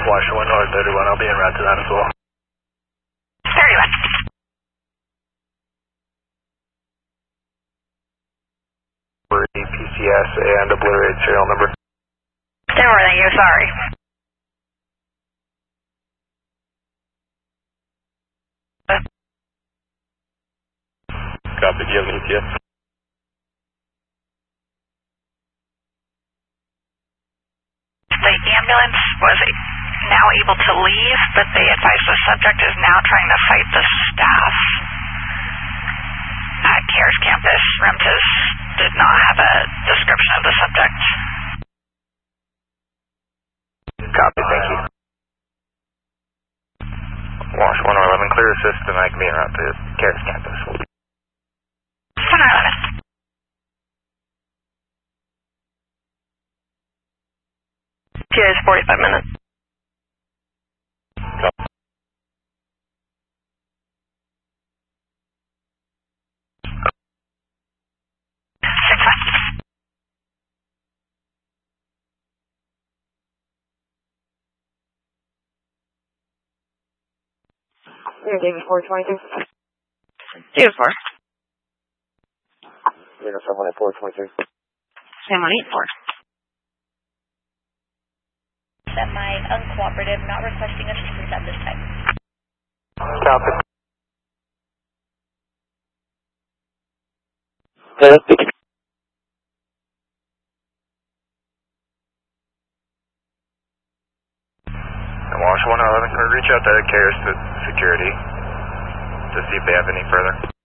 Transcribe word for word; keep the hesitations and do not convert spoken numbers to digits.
Washington North thirty-one, I'll be en route to that as well. thirty-one. For the P C S and obliterate serial number. ten four, thank you, sorry. Copy, do you have an E T S? The ambulance was now able to leave, but they advise the subject is now trying to fight the staff at CARES campus. REMTAS did not have a description of the subject. Copy, thank you. Wash one eleven, clear assist, and I can be en route to CARES campus. one eleven. T is forty-five minutes. Copy. six one. Here, David four twenty-two. David four. Zero seven eight four twenty-two. Sam one eight four. Semi uncooperative, not requesting assistance at this time. Copy. Wash one eleven, can we reach out to CARES to security to see if they have any further?